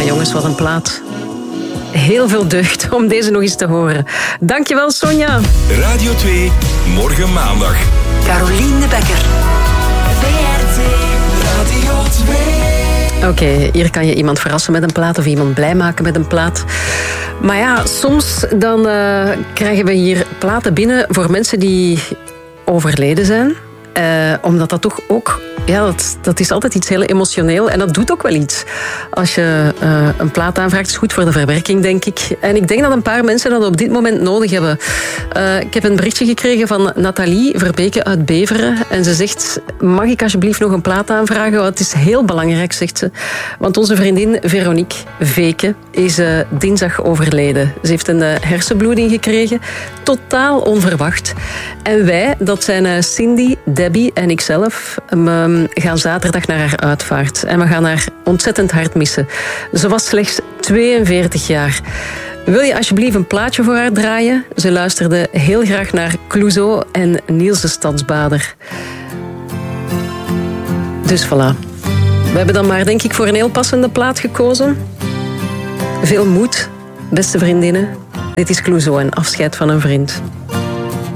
jongens, wat een plaat. Heel veel deugd om deze nog eens te horen. Dankjewel, Sonja. Radio 2, morgen maandag. Carolien de Bekker. VRT Radio 2. Oké, hier kan je iemand verrassen met een plaat of iemand blij maken met een plaat. Maar ja, soms dan krijgen we hier platen binnen voor mensen die overleden zijn. Omdat dat toch ook... Ja, dat is altijd iets heel emotioneel. En dat doet ook wel iets. Als je een plaat aanvraagt, is goed voor de verwerking, denk ik. En ik denk dat een paar mensen dat op dit moment nodig hebben. Ik heb een berichtje gekregen van Nathalie Verbeke uit Beveren. En ze zegt, mag ik alsjeblieft nog een plaat aanvragen? Want het is heel belangrijk, zegt ze. Want onze vriendin Veronique Veke is dinsdag overleden. Ze heeft een hersenbloeding gekregen. Totaal onverwacht. En wij, dat zijn Cindy, Debbie en ikzelf, gaan zaterdag naar haar uitvaart. En we gaan haar ontzettend hard missen. Ze was slechts 42 jaar. Wil je alsjeblieft een plaatje voor haar draaien? Ze luisterde heel graag naar Clouseau en Niels de Stadsbader. Dus voilà. We hebben dan maar, denk ik, voor een heel passende plaat gekozen. Veel moed, beste vriendinnen. Dit is Clouseau en Afscheid van een vriend.